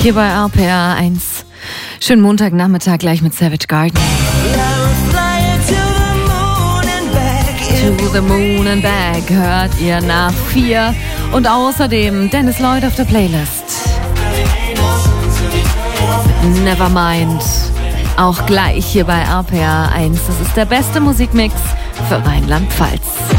Hier bei RPR 1. Schönen Montagnachmittag gleich mit Savage Garden. To the Moon and Back hört ihr nach 4. Und außerdem Dennis Lloyd auf der Playlist. Nevermind. Auch gleich hier bei RPR 1. Das ist der beste Musikmix für Rheinland-Pfalz.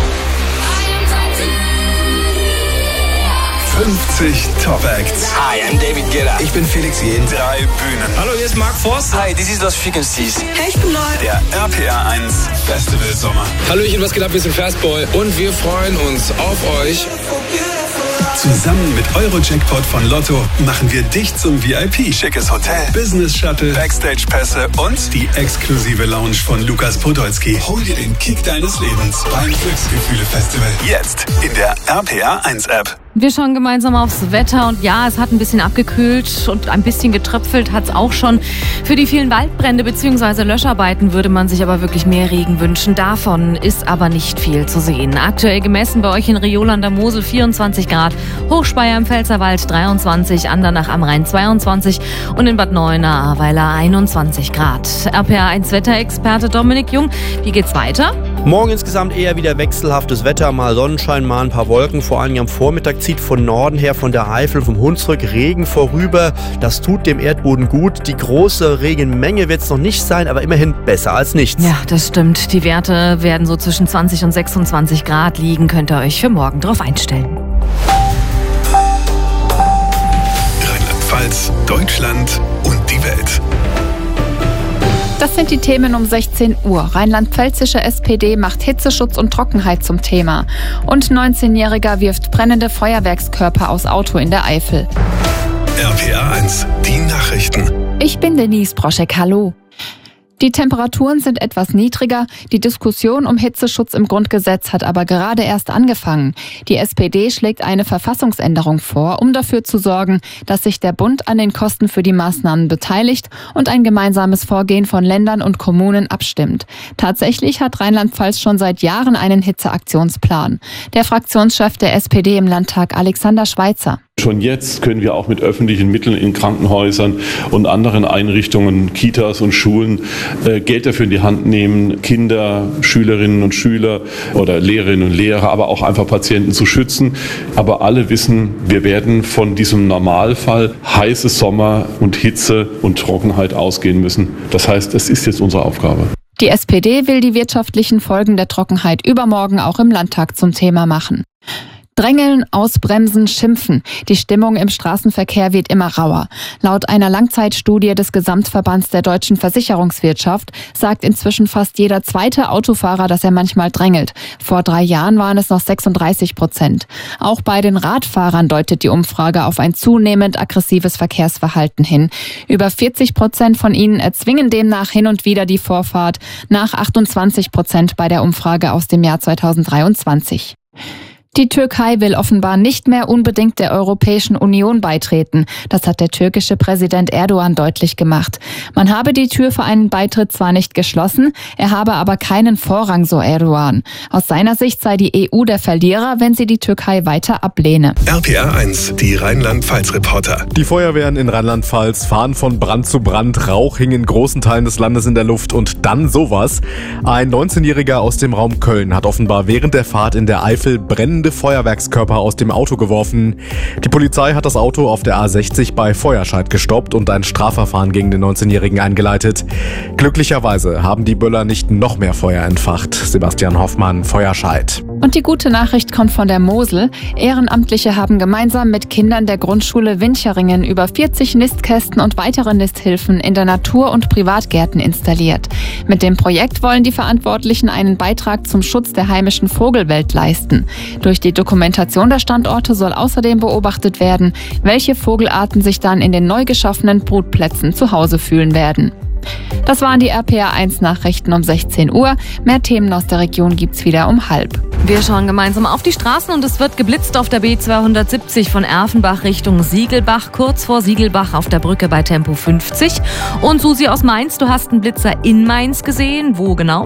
50 Top Acts. Hi, I'm David Guetta. Ich bin Felix Jähn. 3 Bühnen. Hallo, hier ist Mark Forst. Hi, this is Lost Frequencies. Hey, ich bin Lloyd. Der RPR 1 Festival Sommer. Hallöchen, was geht ab? Wir sind Fastboy und wir freuen uns auf euch. Zusammen mit Euro-Jackpot von Lotto machen wir dich zum VIP. Schickes Hotel, Business Shuttle, Backstage-Pässe und die exklusive Lounge von Lukas Podolski. Hol dir den Kick deines Lebens beim Glücksgefühle-Festival. Jetzt in der RPR 1 App. Wir schauen gemeinsam aufs Wetter und ja, es hat ein bisschen abgekühlt und ein bisschen getröpfelt hat es auch schon. Für die vielen Waldbrände bzw. Löscharbeiten würde man sich aber wirklich mehr Regen wünschen. Davon ist aber nicht viel zu sehen. Aktuell gemessen bei euch in Riola an der Mosel 24 Grad, Hochspeyer im Pfälzerwald 23, Andernach am Rhein 22 und in Bad Neuenahr-Ahrweiler 21 Grad. RPR 1 Wetterexperte Dominik Jung, wie geht's weiter? Morgen insgesamt eher wieder wechselhaftes Wetter, mal Sonnenschein, mal ein paar Wolken. Vor allem am Vormittag zieht von Norden her, von der Eifel, vom Hunsrück Regen vorüber. Das tut dem Erdboden gut. Die große Regenmenge wird es noch nicht sein, aber immerhin besser als nichts. Ja, das stimmt. Die Werte werden so zwischen 20 und 26 Grad liegen. Könnt ihr euch für morgen drauf einstellen. Rheinland-Pfalz, Deutschland und die Welt. Das sind die Themen um 16 Uhr. Rheinland-Pfälzische SPD macht Hitzeschutz und Trockenheit zum Thema. Und 19-Jähriger wirft brennende Feuerwerkskörper aus Auto in der Eifel. RPR 1, die Nachrichten. Ich bin Denise Broschek, hallo. Die Temperaturen sind etwas niedriger. Die Diskussion um Hitzeschutz im Grundgesetz hat aber gerade erst angefangen. Die SPD schlägt eine Verfassungsänderung vor, um dafür zu sorgen, dass sich der Bund an den Kosten für die Maßnahmen beteiligt und ein gemeinsames Vorgehen von Ländern und Kommunen abstimmt. Tatsächlich hat Rheinland-Pfalz schon seit Jahren einen Hitzeaktionsplan. Der Fraktionschef der SPD im Landtag, Alexander Schweitzer. Schon jetzt können wir auch mit öffentlichen Mitteln in Krankenhäusern und anderen Einrichtungen, Kitas und Schulen Geld dafür in die Hand nehmen, Kinder, Schülerinnen und Schüler oder Lehrerinnen und Lehrer, aber auch einfach Patienten zu schützen. Aber alle wissen, wir werden von diesem Normalfall heiße Sommer und Hitze und Trockenheit ausgehen müssen. Das heißt, es ist jetzt unsere Aufgabe. Die SPD will die wirtschaftlichen Folgen der Trockenheit übermorgen auch im Landtag zum Thema machen. Drängeln, ausbremsen, schimpfen. Die Stimmung im Straßenverkehr wird immer rauer. Laut einer Langzeitstudie des Gesamtverbands der deutschen Versicherungswirtschaft sagt inzwischen fast jeder zweite Autofahrer, dass er manchmal drängelt. Vor 3 Jahren waren es noch 36%. Auch bei den Radfahrern deutet die Umfrage auf ein zunehmend aggressives Verkehrsverhalten hin. Über 40% von ihnen erzwingen demnach hin und wieder die Vorfahrt, nach 28% bei der Umfrage aus dem Jahr 2023. Die Türkei will offenbar nicht mehr unbedingt der Europäischen Union beitreten. Das hat der türkische Präsident Erdogan deutlich gemacht. Man habe die Tür für einen Beitritt zwar nicht geschlossen, er habe aber keinen Vorrang, so Erdogan. Aus seiner Sicht sei die EU der Verlierer, wenn sie die Türkei weiter ablehne. RPR 1, die Rheinland-Pfalz-Reporter. Die Feuerwehren in Rheinland-Pfalz fahren von Brand zu Brand. Rauch hing in großen Teilen des Landes in der Luft und dann sowas. Ein 19-Jähriger aus dem Raum Köln hat offenbar während der Fahrt in der Eifel brennende Feuerwerkskörper aus dem Auto geworfen. Die Polizei hat das Auto auf der A60 bei Feuerscheid gestoppt und ein Strafverfahren gegen den 19-Jährigen eingeleitet. Glücklicherweise haben die Böller nicht noch mehr Feuer entfacht. Sebastian Hoffmann, Feuerscheid. Und die gute Nachricht kommt von der Mosel. Ehrenamtliche haben gemeinsam mit Kindern der Grundschule Wincheringen über 40 Nistkästen und weitere Nisthilfen in der Natur- und Privatgärten installiert. Mit dem Projekt wollen die Verantwortlichen einen Beitrag zum Schutz der heimischen Vogelwelt leisten. Durch die Dokumentation der Standorte soll außerdem beobachtet werden, welche Vogelarten sich dann in den neu geschaffenen Brutplätzen zu Hause fühlen werden. Das waren die RPR 1 Nachrichten um 16 Uhr. Mehr Themen aus der Region gibt's wieder um 12:30. Wir schauen gemeinsam auf die Straßen und es wird geblitzt auf der B270 von Erfenbach Richtung Siegelbach, kurz vor Siegelbach auf der Brücke bei Tempo 50. Und Susi aus Mainz, du hast einen Blitzer in Mainz gesehen. Wo genau?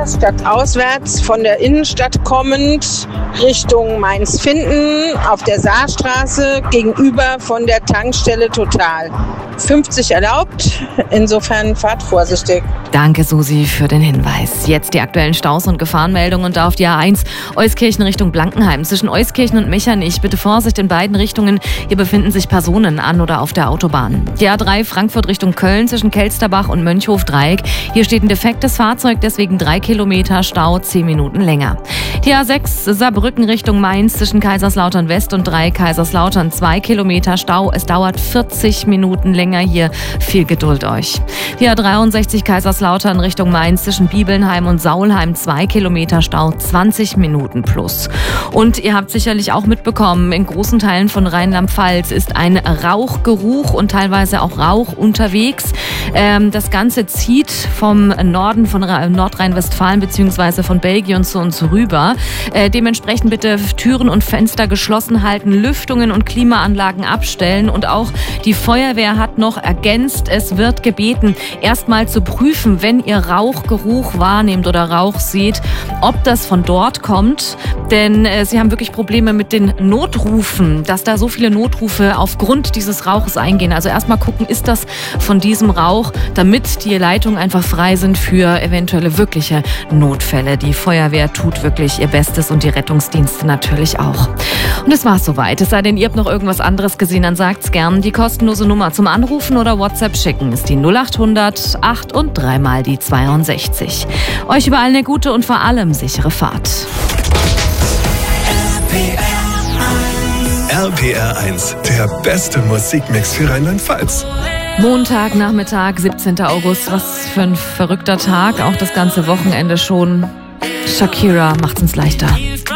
Stadtauswärts von der Innenstadt kommend Richtung Mainz-Finden auf der Saarstraße gegenüber von der Tankstelle Total. 50 erlaubt, insofern fahrt vorsichtig. Danke, Susi, für den Hinweis. Jetzt die aktuellen Staus und Gefahrenmeldungen und da auf die A1 Euskirchen Richtung Blankenheim. Zwischen Euskirchen und Mechernich bitte Vorsicht in beiden Richtungen. Hier befinden sich Personen an oder auf der Autobahn. Die A3 Frankfurt Richtung Köln zwischen Kelsterbach und Mönchhof-Dreieck. Hier steht ein defektes Fahrzeug, deswegen 3 Kilometer Stau, 10 Minuten länger. Die A6 Saarbrücken Richtung Mainz zwischen Kaiserslautern West und 3 Kaiserslautern, 2 Kilometer Stau. Es dauert 40 Minuten länger hier. Viel Geduld euch. Die A63 Kaiserslautern Richtung Mainz zwischen Bibelnheim und Saulheim, 2 Kilometer Stau, 20 Minuten plus. Und ihr habt sicherlich auch mitbekommen, in großen Teilen von Rheinland-Pfalz ist ein Rauchgeruch und teilweise auch Rauch unterwegs. Das Ganze zieht vom Norden von Nordrhein-Westfalen bzw. von Belgien zu uns rüber. Dementsprechend bitte Türen und Fenster geschlossen halten, Lüftungen und Klimaanlagen abstellen und auch die Feuerwehr hat noch ergänzt, es wird gebeten, erstmal zu prüfen, wenn ihr Rauchgeruch wahrnehmt oder Rauch seht, ob das von dort kommt, denn sie haben wirklich Probleme mit den Notrufen, dass da so viele Notrufe aufgrund dieses Rauches eingehen. Also erstmal gucken, ist das von diesem Rauch, damit die Leitungen einfach frei sind für eventuelle wirkliche Notfälle. Die Feuerwehr tut wirklich ihr Bestes und die Rettungsdienste natürlich auch. Und es war's soweit. Es sei denn, ihr habt noch irgendwas anderes gesehen, dann sagt's gern. Die kostenlose Nummer zum Anrufen oder WhatsApp schicken ist die 0800 8 und 3 mal die 62. Euch überall eine gute und vor allem sichere Fahrt. RPR 1, der beste Musikmix für Rheinland-Pfalz. Montagnachmittag, 17. August. Was für ein verrückter Tag. Auch das ganze Wochenende schon. Shakira macht's uns leichter.